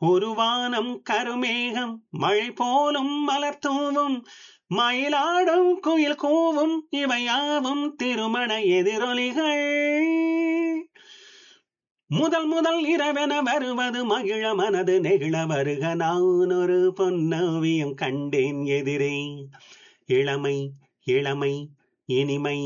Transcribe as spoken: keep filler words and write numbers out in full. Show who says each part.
Speaker 1: ஒரு வானம் கருமேகம் மழை போலும் மலர் தூவும் மயிலாடும் குயில் கூவும் இவையாவும் திருமண எதிரொலிகள். முதல் முதல் இரவென வருவது மகிழ மனது நெகிழ வருக நான் ஒரு பொன்னோவியம் கண்டேன் எதிரே. இளமை இளமை இனிமை